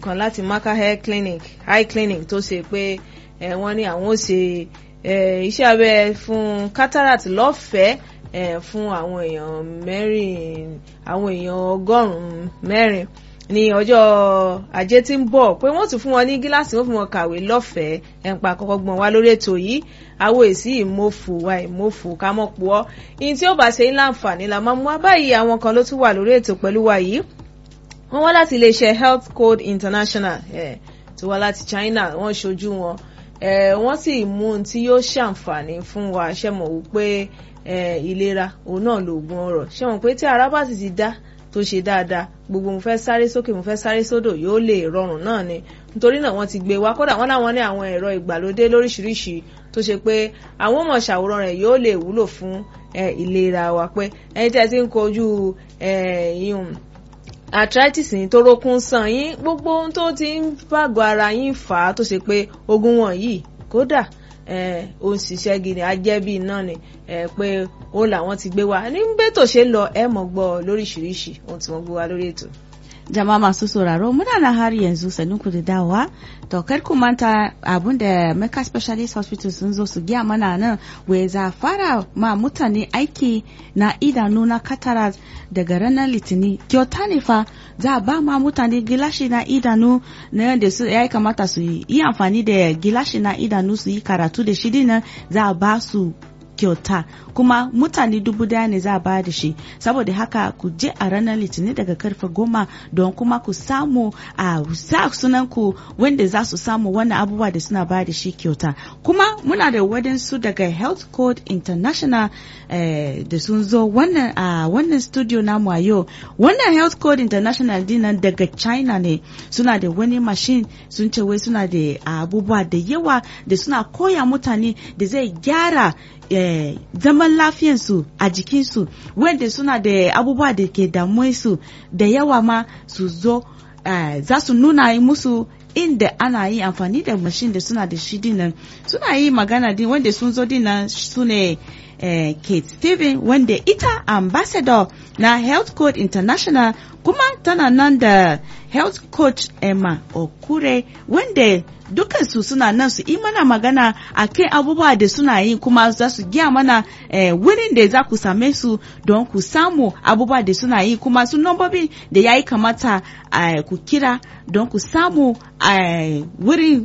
kan láti Maka Eye Clinic tó ṣe pé wọ́n ní àwọn ó ṣe iṣẹ́ abẹ fún cataract lọ́fẹ̀ẹ́ fún àwọn èèyàn 104 ní ọjọ́ ajé tí ń bọ̀, pé wọ́n tún fún wọn ní gíláàsì, wọ́n fún wọn kàwé lọ́fẹ̀ẹ́. ẹ̀ǹpa àkọ́kọ́ gbọ́n wá lórí ètò yìí àwọ̀ èsì ìmọ̀fù ká mọ̀ pọ̀ ìyìn tí ó bá ṣe ń láǹfààní la máa mú wá báyìí. àwọn kan ló tún wà lórí ètò pẹ̀lú wa yìí, wọ́n wá láti iléeṣẹ́ Health Code International tó wá láti China, wọ́n ṣojú wọn wọ́n sì mú ohun tí yóò ṣàǹfààní fún wa. ṣé mọ̀ wípé ìlera òun náà lòògùn ọrọ̀, ṣé mọ̀ pé tí ara bá sì ti dá tó ṣe dáadáa, gbogbo mo fẹ́ sáré sókè mo fẹ́ sáré sódò yóò lè rọrùn náà ni. nítorí náà wọ́n ti gbé wá, kódà wọ́n láwọn ní àwọn ẹ̀rọ ìgbàlódé lóríṣiríṣi tó ṣe pé àwọn ọmọ ṣàwòrán rẹ̀ yóò lè wúlò fún ìlera wa. pé ẹni tí ẹ ti ń kojú arthritis ní tó rókún sàn yín, gbogbo ohun tó ti ń bàgọ́ ara yín fà á tó ṣe pé ogun wọ̀nyí kódà ó ń ṣiṣẹ́ gidi ajẹ́bí náà ni pé ó làwọn ti gbé wa ní bẹ́tò ṣe lọ mọ̀ gbọ́ lóríṣiríṣi ohun tí wọ́n gbé wa lórí ètò. Jama'a masu sauraro muna na har yanzu sanunku da dawa, to kar ku manta abun da Mecca Specialist Hospital sun zo su giya mana nan wai za fara ma mutane aiki na idanu na cataract daga ranar Litinin. Kyauta ne fa za ba ma mutane gilashi na idanu na yadda su ya kamata su yi amfani da gilashi na idanu su yi karatu da shi dinan za ba su kyauta, kuma mutane 1000 ne za a ba da shi. saboda haka ku je a ranar Litinin daga karfe 10 don kuma ku samu a sa sunan ku wanda za su samu wannan abubuwa da suna ba da shi kyauta. kuma muna da wadansu daga Health Code International da sun zo wannan studio namu a yau. wannan Health Code International dinan daga China ne, suna da wani machine sun ce wai suna da abubuwa da yawa da suna koya mutane da zai gyara zaman lafiyansu a jikinsu, wanda suna da abubuwa da ke damuwarsu da yawa ma su zo za su nuna musu inda ana yi amfani da mashin da suna da shi dinan. suna yi magana din wanda sun zo dinan su ne Kate Steven, wanda ita ambassador na Health Code International, kuma tana nan da Health Coach Emma Okure, wanda dukansu suna nan su yi mana magana a kan abubuwa da suna yi, kuma za su giya mana wurin da za ku same su don ku samu abubuwa da suna yi, kuma su nombobi da ya yi kamata ku kira don ku samu wurin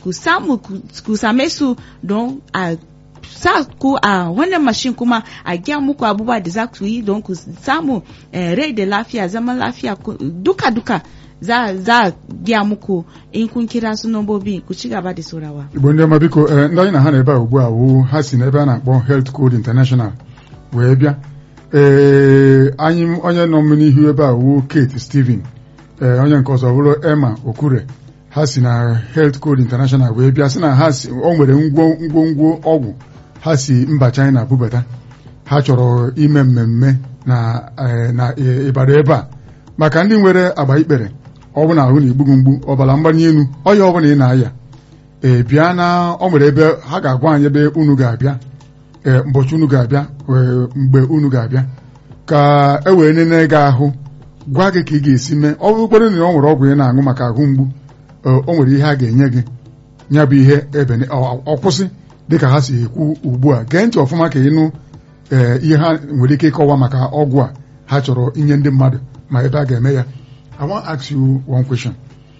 ku same su don sa ku a wannan mashin, kuma a gya muku abubuwa da za ku yi don ku samu rai da lafiya, zaman lafiya duka za gya muku in kun kira su nombobi. ku ci gaba da saurawa. Igbo ndị ọma biko ndị anyị na ha na-ebe a ugbu a wụ ha si n'ebe a na-akpọ Health Code International wee bịa. Anyị onye nọ m n'ihu ebe a wụ Kate Steven, onye nke ọzọ bụrụ Emma Okure. ha si na Health Code International wee bịa sị na ha si o nwere ngwongwo ọgwụ ha si mba China bubata. ha chọrọ ime mmemme na ịbara ebe a maka ndị nwere agba ikpere, ọ bụ na ahụ na igbugu mgbu, ọbara mgbali elu, ọya ọbụla ị na-aya bịa na ọ nwere ebe ha ga-agwa anyị ebe unu ga-abịa, ụbọchị unu ga-abịa, mgbe unu ga-abịa ka e wee nene gị ahụ, gwa gị ka ị ga-esi mee. ọ bụrụkpere na ọ nwere ọgwụ ị na-aṅụ maka ahụ mgbu, o nwere ihe a ga-enye gị, ya bụ ihe ebe ọ kwụsị dịka ha si ekwu ugbu a. gee ntị ọfụma ka ịnụ ihe ha nwere ike ịkọwa maka ọgwụ a ha chọrọ inye ndị mmadụ ma ebe a ga-eme ya. I want to ask you one question.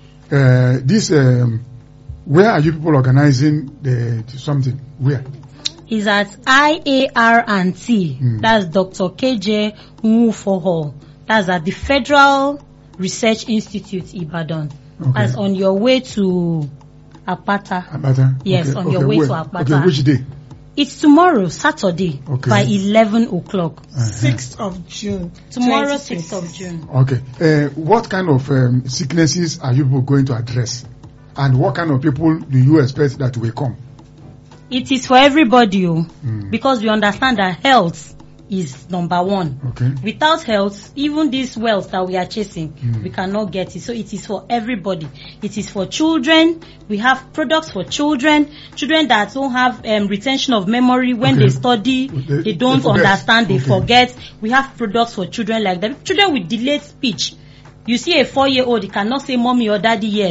Where are you people organizing something? Where? Is at IAR&T. That's Dr. KJ Nwufoho. That's at the Federal Research Institute, Ibadan. Okay. That's on your way to Apata. Apata? Yes, on your way to Apata. Okay, which day? It's tomorrow, Saturday, by 11 o'clock. 6th of June. Tomorrow, 6th of June. Okay. What kind of sicknesses are you people going to address? And what kind of people do you expect that will come? It is for everybody, because we understand that health is number one. Okay. Without health, even this wealth that we are chasing, we cannot get it. So it is for everybody. It is for children. We have products for children that don't have retention of memory. When they study, they don't understand, they forget. We have products for children like that. Children with delayed speech. You see a 4-year-old, he cannot say mommy or daddy yet.